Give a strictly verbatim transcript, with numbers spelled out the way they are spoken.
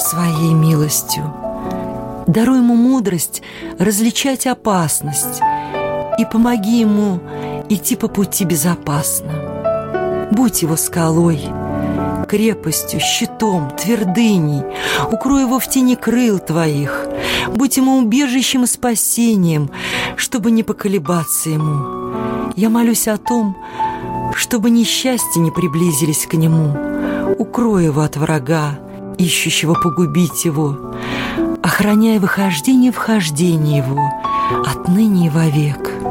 своей милостью. Даруй ему мудрость различать опасность и помоги ему идти по пути безопасно. Будь его скалой, крепостью, щитом, твердыней. Укрой его в тени крыл твоих. Будь ему убежищем и спасением, чтобы не поколебаться ему. Я молюсь о том, чтобы несчастья не приблизились к нему. Укрой его от врага, ищущего погубить его, охраняя выхождение и вхождение его отныне и вовек.